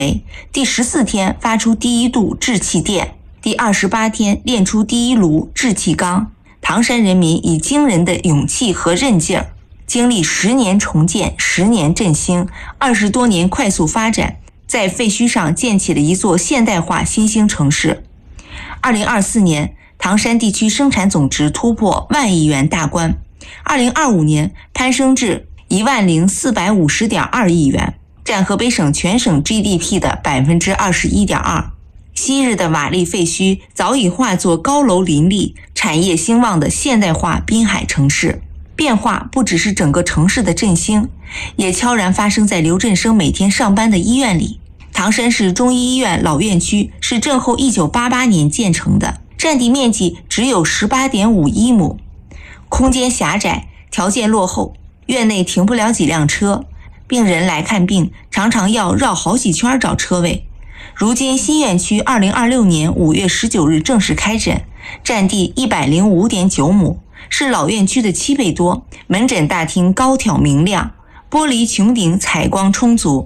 第14天发出第1度制气电，第28天炼出第1炉制气缸。唐山人民以惊人的勇气和韧劲儿，经历10年重建、10年振兴、20多年快速发展，在废墟上建起了一座现代化新兴城市。2024年，唐山地区生产总值突破1万亿元大关，2025年攀升至10450.2亿元，占河北省全省 GDP 的21.2%。昔日的瓦砾废墟早已化作高楼林立、产业兴旺的现代化滨海城市。变化不只是整个城市的振兴，也悄然发生在刘振声每天上班的医院里。唐山市中医医院老院区是震后1988年建成的，占地面积只有18.51亩，空间狭窄，条件落后，院内停不了几辆车，病人来看病常常要绕好几圈找车位。如今新院区2026年5月19日正式开诊，占地105.9亩，是老院区的7倍多，门诊大厅高挑明亮，玻璃穹顶采光充足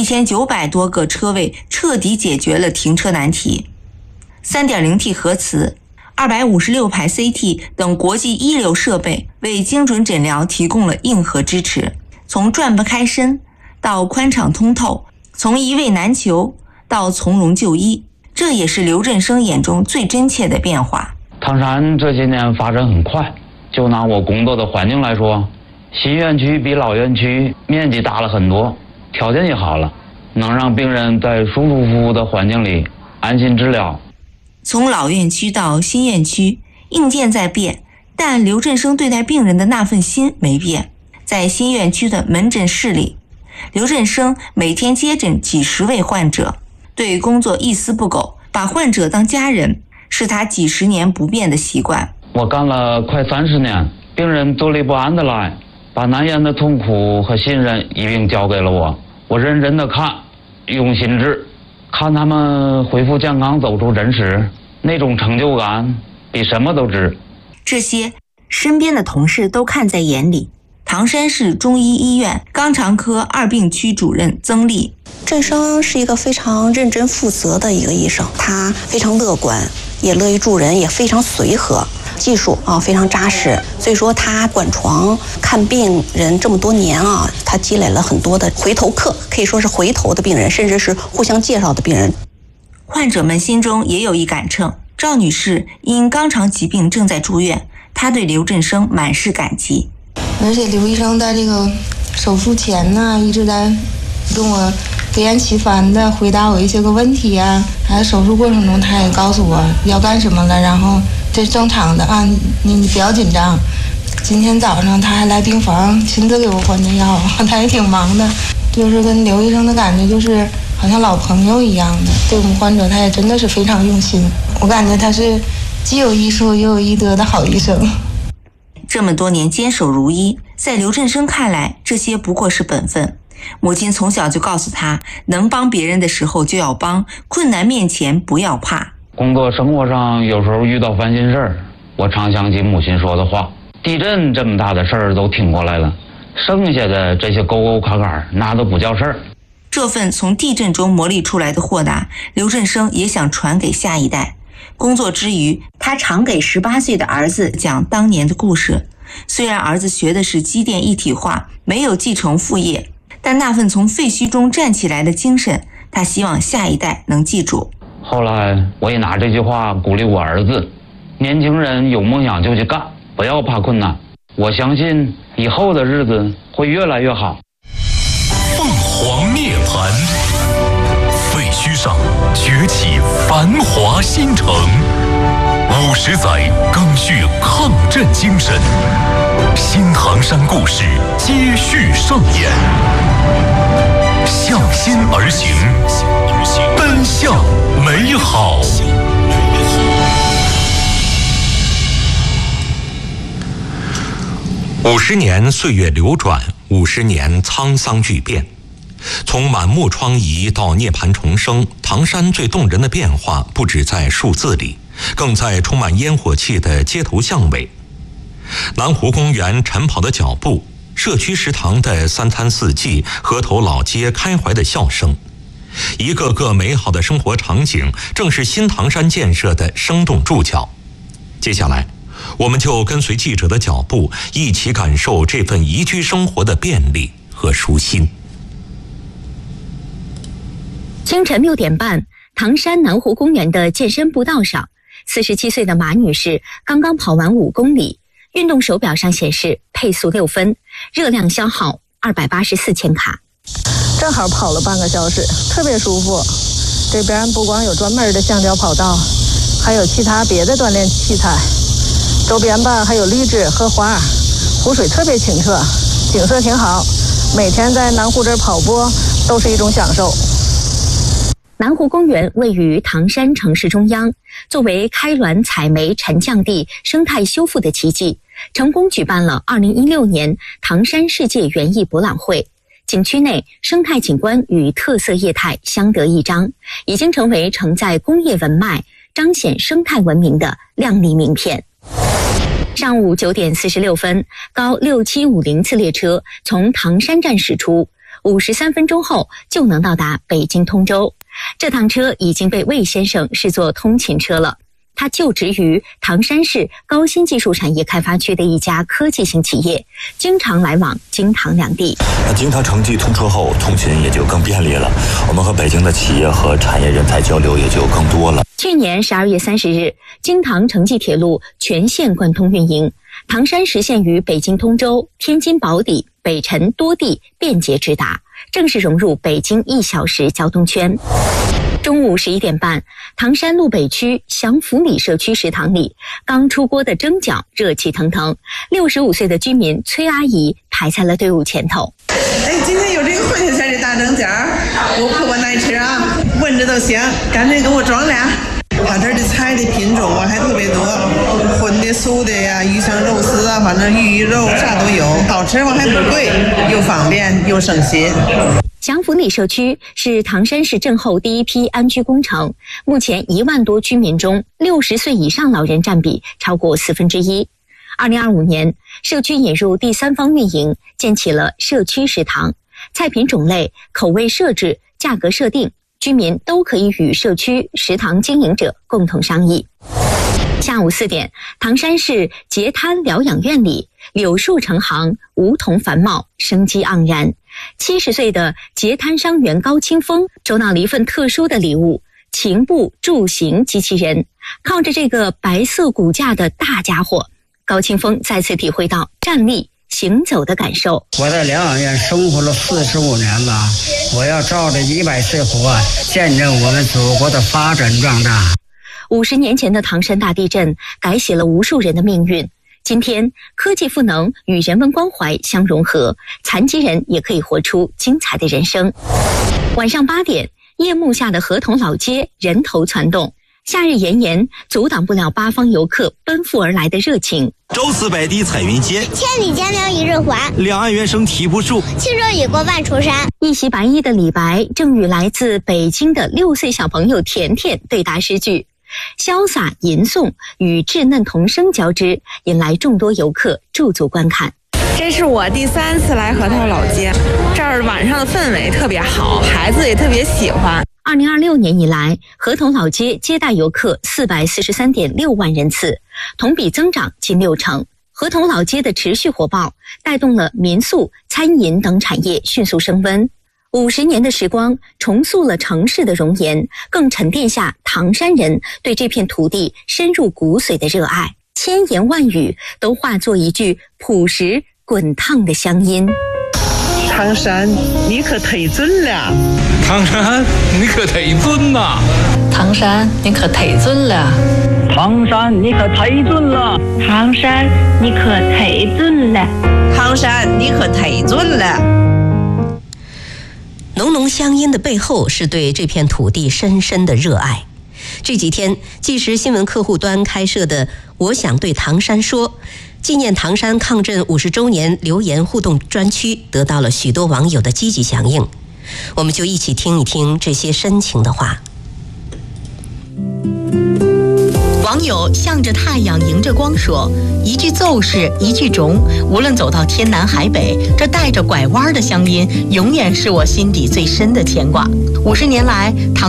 ，1900多个车位彻底解决了停车难题。3.0T 核磁、256排 CT 等国际一流设备为精准诊疗提供了硬核支持，从转不开身到宽敞通透，从一位难求到从容就医，这也是刘振声眼中最真切的变化。 唐山这些年发展很快，就拿我工作的环境来说，新院区比老院区面积大了很多，条件也好了，能让病人在舒舒服服的环境里安心治疗。 从老院区到新院区，硬件在变，但刘振声对待病人的那份心没变。在新院区的门诊室里，刘振声每天接诊几十位患者，对工作一丝不苟，把患者当家人，是他几十年不变的习惯。 我干了快30年，病人坐立不安的来，把难言的痛苦和信任一并交给了我，我认真的看，用心治，看他们恢复健康走出诊室，那种成就感比什么都值。 这些身边的同事都看在眼里。唐山市中医医院肛肠科2病区主任曾丽， 振声是一个非常认真负责的一个医生，他非常乐观，也乐于助人，也非常随和，技术非常扎实。所以说他管床看病人这么多年他积累了很多的回头客，可以说是回头的病人，甚至是互相介绍的病人。 患者们心中也有一杆秤，赵女士因肛肠疾病正在住院，她对刘振声满是感激。 而且刘医生在这个手术前呢，一直在跟我不厌其烦的回答我一些个问题啊，还有手术过程中他也告诉我要干什么了，然后这正常的你不要紧张。今天早上他还来病房亲自给我换的药，他也挺忙的，就是跟刘医生的感觉就是好像老朋友一样的，对我们患者他也真的是非常用心，我感觉他是既有医术又有医德的好医生。 这么多年坚守如一，在刘振声看来，这些不过是本分。母亲从小就告诉他，能帮别人的时候就要帮，困难面前不要怕。 工作生活上有时候遇到烦心事儿，我常想起母亲说的话，地震这么大的事儿都挺过来了，剩下的这些沟沟坎坎那都不叫事儿。 这份从地震中磨砺出来的豁达，刘振声也想传给下一代。工作之余，他常给18岁的儿子讲当年的故事。虽然儿子学的是机电一体化，没有继承父业，但那份从废墟中站起来的精神，他希望下一代能记住。 后来我也拿这句话鼓励我儿子，年轻人有梦想就去干，不要怕困难，我相信以后的日子会越来越好。 凤凰涅槃，废墟上崛起繁华新城，50载赓续抗震精神，新唐山故事接续上演，向心而行，奔向美好。50年岁月流转，50年沧桑巨变。从满目疮痍到涅槃重生，唐山最动人的变化不只在数字里，更在充满烟火气的街头巷尾。南湖公园晨跑的脚步，社区食堂的3餐4季，河头老街开怀的笑声， 一个个美好的生活场景正是新唐山建设的生动注脚。接下来我们就跟随记者的脚步，一起感受这份宜居生活的便利和舒心。 清晨6点半，唐山南湖公园的健身步道上，47岁的马女士刚刚跑完5公里，运动手表上显示配速6分，热量消耗284千卡。 正好跑了半个小时，特别舒服。这边不光有专门的橡胶跑道，还有其他别的锻炼器材。周边吧还有绿植荷花，湖水特别清澈，景色挺好。每天在南湖这儿跑步都是一种享受。 南湖公园位于唐山城市中央，作为开滦采煤沉降地生态修复的奇迹，成功举办了2016年唐山世界园艺博览会。景区内生态景观与特色业态相得益彰，已经成为承载工业文脉、彰显生态文明的亮丽名片。上午9点46分，高6750次列车从唐山站驶出，53分钟后就能到达北京通州。这趟车已经被魏先生视作通勤车了。他就职于唐山市高新技术产业开发区的一家科技型企业，经常来往京唐两地。 京唐城际通车后，通勤也就更便利了。我们和北京的企业和产业人才交流也就更多了。 去年12月30日，京唐城际铁路全线贯通运营，唐山实现与北京通州、天津宝坻、北辰多地便捷直达，正式融入北京1小时交通圈。中午11点半，唐山路北区祥福里社区食堂里，刚出锅的蒸饺热气腾腾，65岁的居民崔阿姨排在了队伍前头。 今天有这个混下菜的大蒸饺，我可不爱吃啊，闻着都香，干脆给我装俩。他这儿的菜的品种还特别多，荤的、素的呀，鱼香肉丝啊，反正鱼肉啥都有，好吃还不贵，又方便又省心。 祥福里社区是唐山市震后第一批安居工程，目前1万多居民中，60岁以上老人占比超过1/4。2025年，社区引入第三方运营，建起了社区食堂，菜品种类、口味设置、价格设定，居民都可以与社区食堂经营者共同商议。下午4点，唐山市截滩疗养院里，柳树成行，梧桐繁茂，生机盎然。70岁的截滩伤员高清峰收到了一份特殊的礼物——秦步助行机器人。靠着这个白色骨架的大家伙，高清峰再次体会到站立行走的感受。 我在疗养院生活了45年了，我要照着100岁活，见证我们祖国的发展壮大。 50年前的唐山大地震改写了无数人的命运。今天，科技赋能与人文关怀相融合，残疾人也可以活出精彩的人生。晚上8点，夜幕下的河童老街人头攒动，夏日炎炎阻挡不了八方游客奔赴而来的热情。 周四摆地彩云间， 千里江流一日还， 两岸猿声啼不住， 轻舟已过万重山。 一袭白衣的李白正与来自北京的6岁小朋友甜甜对答诗句，潇洒吟诵与稚嫩童声交织，引来众多游客驻足观看。 这是我第3次来河头老街，这儿晚上的氛围特别好，孩子也特别喜欢。 2026年以来，河头老街接待游客443.6万人次，同比增长近60%。河头老街的持续火爆，带动了民宿、餐饮等产业迅速升温。50年的时光重塑了城市的容颜，更沉淀下唐山人对这片土地深入骨髓的热爱，千言万语都化作一句朴实滚烫的乡音。 唐山，你可忒准了！ 唐山，你可忒准了！ 唐山，你可忒准了！ 唐山，你可忒准了！ 唐山，你可忒准了！ 唐山，你可忒准了！ 浓浓乡音的背后是对这片土地深深的热爱。这几天，纪实新闻客户端开设的“我想对唐山说”纪念唐山抗震50周年留言互动专区得到了许多网友的积极响应，我们就一起听一听这些深情的话。 网友向着太阳迎着光说：“一句奏事一句钟，无论走到天南海北，这带着拐弯的乡音，永远是我心底最深的牵挂。50年来，